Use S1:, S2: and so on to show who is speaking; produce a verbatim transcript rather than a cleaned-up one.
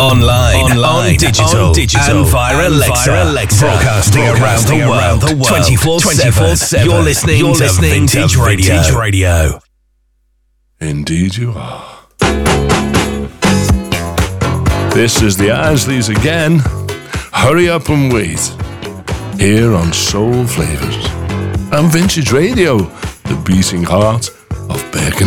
S1: Online, online, on digital, on digital, and via and Alexa, via Alexa, broadcasting, broadcasting around the world, twenty-four seven. You're listening, you're to listening to Vintage Radio. Vintage Radio.
S2: Indeed you are. This is the Isleys again. Hurry up and wait. Here on Soul Flavors and Vintage Radio, the beating heart